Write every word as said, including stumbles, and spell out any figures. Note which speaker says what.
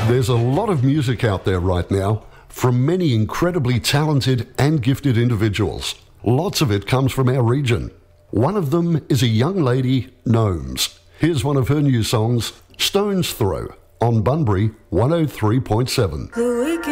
Speaker 1: There's a lot of music out there right now from many incredibly talented and gifted individuals. Lots of it comes from our region. One of them is a young lady, Gnomes. Here's one of her new songs, Stone's Throw, on Bunbury one oh three point seven.